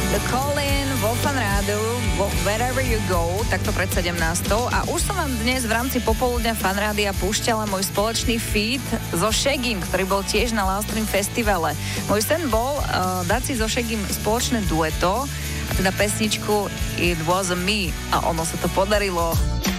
The Call-in vo Fan Rádiu, vo Wherever You Go, takto pred 17. A už som vám dnes v rámci popoludňa Fan Rádia púšťala môj spoločný feat so Shaggym, ktorý bol tiež na Love Stream festivale. Môj sen bol dať si so Shaggym spoločné dueto, a teda pesničku It Wasn't Me, a ono sa to podarilo.